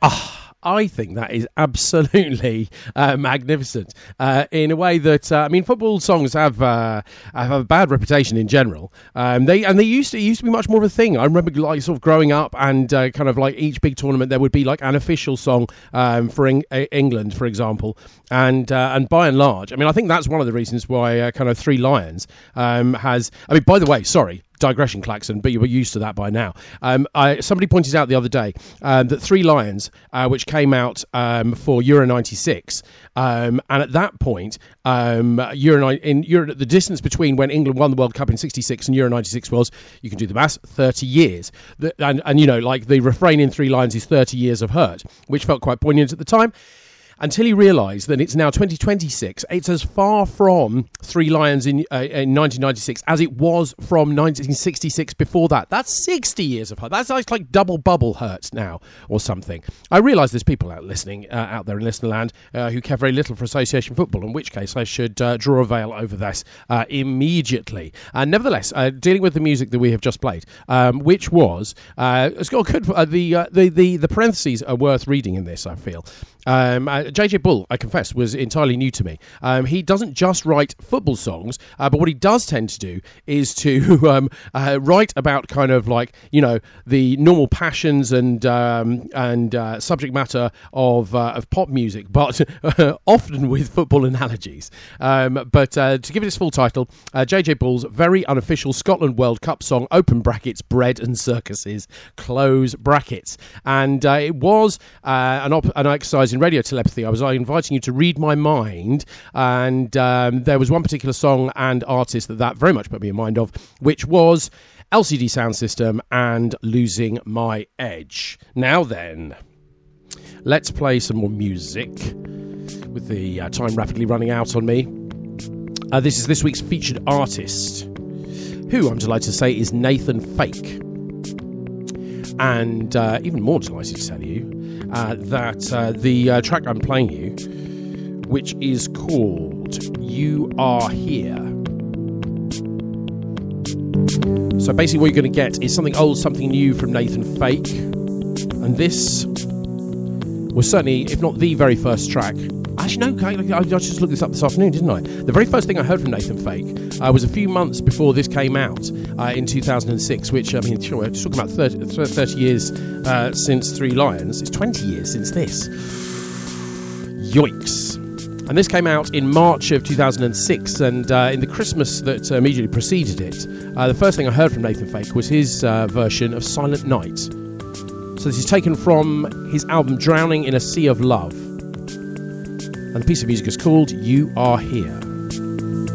I think that is absolutely magnificent in a way that football songs have a bad reputation in general. They used to be much more of a thing. I remember like sort of growing up and kind of like each big tournament there would be like an official song for England, for example, and by and large, I think that's one of the reasons why kind of Three Lions has. By the way, sorry. Digression, Klaxon, but you were used to that by now. Somebody pointed out the other day that Three Lions, which came out for Euro 96, and at that point, the distance between when England won the World Cup in 66 and Euro 96 was, you can do the maths, 30 years. And you know, like the refrain in Three Lions is 30 years of hurt, which felt quite poignant at the time. Until he realised that it's now 2026. It's as far from Three Lions in 1996 as it was from 1966 before that. That's 60 years of hurt. That's like double bubble hurt now or something. I realise there's people out listening out there in listener land who care very little for association football, in which case I should draw a veil over this immediately. Nevertheless, dealing with the music that we have just played, which was it's got good. The parentheses are worth reading in this, I feel. JJ Bull, I confess, was entirely new to me. He doesn't just write football songs, but what he does tend to do is to write about kind of like, you know, the normal passions and subject matter of pop music, but often with football analogies. But to give it its full title, JJ Bull's very unofficial Scotland World Cup song, open brackets, bread and circuses, close brackets. And it was an exercise in radio telepathy. I was inviting you to read my mind, and there was one particular song and artist that very much put me in mind of, which was LCD Sound System and Losing My Edge. Now then, let's play some more music with the time rapidly running out on me. This is this week's featured artist, who I'm delighted to say is Nathan Fake. And even more delighted to tell you that the track I'm playing you, which is called You Are Here. So basically what you're going to get is something old, something new from Nathan Fake. And this was certainly, if not the very first track. Actually, no, I just looked this up this afternoon, didn't I? The very first thing I heard from Nathan Fake was a few months before this came out in 2006, which, we're talking about 30 years since Three Lions. It's 20 years since this. Yoicks. And this came out in March of 2006, and in the Christmas that immediately preceded it, the first thing I heard from Nathan Fake was his version of Silent Night. So this is taken from his album Drowning in a Sea of Love. And the piece of music is called You Are Here.